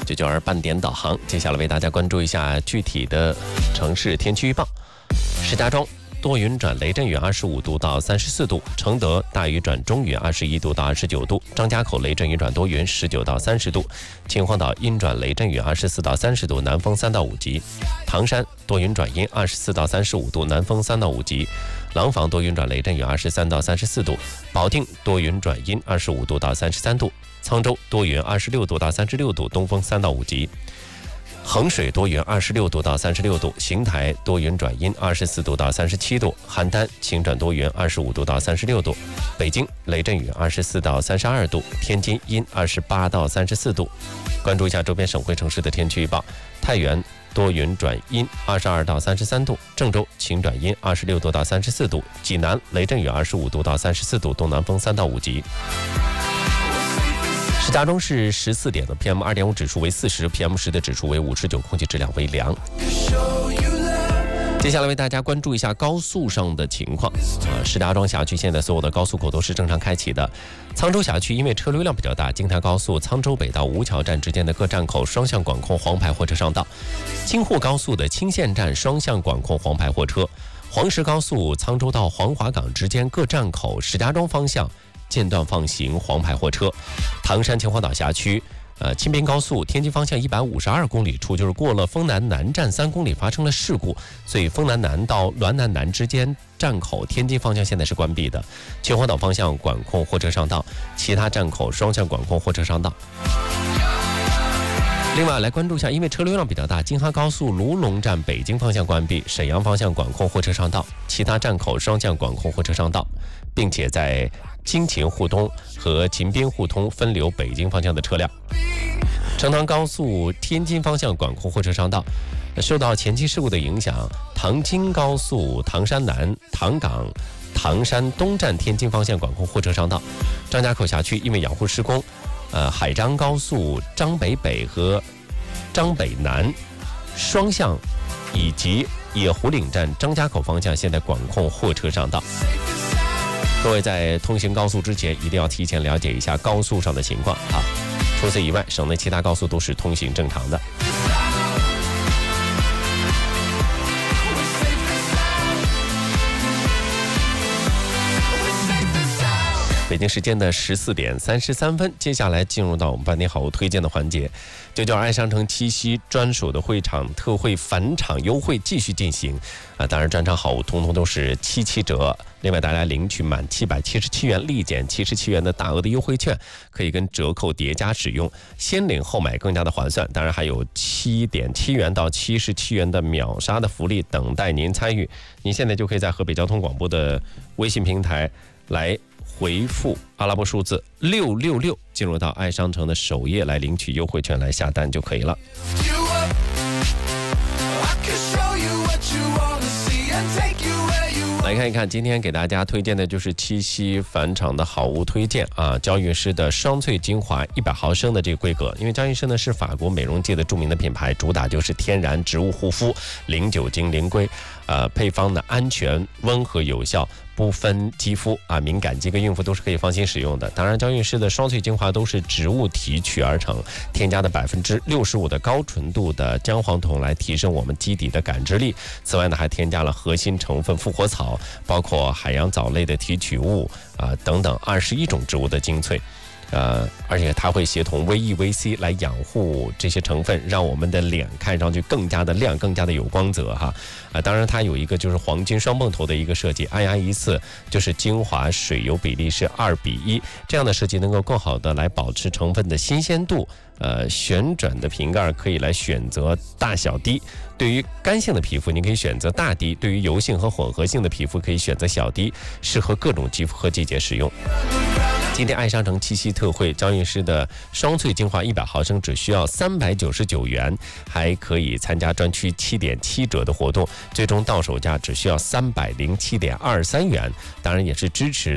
992半点导航，接下来为大家关注一下具体的城市天气预报。石家庄多云转雷阵雨25度到34度，承德大雨转中雨21度到29度，张家口雷阵雨转多云19到30度，秦皇岛阴转雷阵雨24到30度，南风3到5级，唐山多云转阴24到35度，南风3到5级，廊坊多云转雷阵雨23到34度，保定多云转阴25度到33度，沧州多云26度到36度，东风3到5级，衡水多云26度到36度，邢台多云转阴24度到37度，邯郸晴转多云25度到36度，北京雷阵雨24到32度，天津阴28到34度。关注一下周边省会城市的天气预报：太原多云转阴22到33度，郑州晴转阴26度到34度，济南雷阵雨25度到34度，东南风3到5级。石家庄市14点的 PM2.5 指数为40， PM10 的指数为59，空气质量为良。接下来为大家关注一下高速上的情况。石家庄辖区现在所有的高速口都是正常开启的。沧州辖区因为车流量比较大，京台高速沧州北到吴桥站之间的各站口双向管控黄牌货车上道，京沪高速的清县站双向管控黄牌货车，黄石高速沧州到黄华港之间各站口石家庄方向间断放行黄牌货车。唐山秦皇岛辖区青滨高速天津方向152公里处，就是过了丰南南站3公里发生了事故，所以丰南南到滦南南之间站口天津方向现在是关闭的，秦皇岛方向管控货车上道，其他站口双向管控货车上道。另外来关注一下，因为车流量比较大，京哈高速卢龙站北京方向关闭，沈阳方向管控货车上道，其他站口双向管控货车上道，并且在京秦互通和秦滨互通分流北京方向的车辆。成唐高速天津方向管控货车上道，受到前期事故的影响，唐京高速唐山南、唐港、唐山东站天津方向管控货车上道。张家口辖区因为养护施工，海张高速张北北和张北南双向以及野湖岭站张家口方向现在管控货车上道。各位在通行高速之前一定要提前了解一下高速上的情况啊。除此以外，省内其他高速都是通行正常的。北京时间的14点33分，接下来进入到我们半点好物推荐的环节。992爱商城七夕专属的会场特惠返场优惠继续进行当然专场好物通通都是77折。另外大家领取满777元立减77元的大额的优惠券，可以跟折扣叠加使用，先领后买更加的划算。当然还有7.7元到77元的秒杀的福利等待您参与。您现在就可以在河北交通广播的微信平台来回复阿拉伯数字666，进入到爱商城的首页来领取优惠券来下单就可以了。来看一看，今天给大家推荐的就是七夕返场的好物推荐娇韵诗的双萃精华100毫升的这个规格，因为娇韵诗呢是法国美容界的著名的品牌，主打就是天然植物护肤，零酒精零硅，配方呢安全温和有效，不分肌肤敏感肌跟孕妇都是可以放心使用的。当然娇韵诗的双萃精华都是植物提取而成，添加的65%的高纯度的姜黄酮来提升我们基底的感知力。此外呢还添加了核心成分复活草，包括海洋藻类的提取物等等21种植物的精粹。而且它会协同 VE、VC 来养护这些成分，让我们的脸看上去更加的亮，更加的有光泽哈。当然它有一个就是黄金双泵头的一个设计，按压一次就是精华水油比例是2:1，这样的设计能够更好的来保持成分的新鲜度。旋转的瓶盖可以来选择大小滴，对于干性的皮肤你可以选择大滴，对于油性和混合性的皮肤可以选择小滴，适合各种肌肤和季节使用。今天爱商城七夕特惠，娇韵诗的双萃精华100毫升只需要399元，还可以参加专区7.7折的活动，最终到手价只需要307.23元。当然也是支持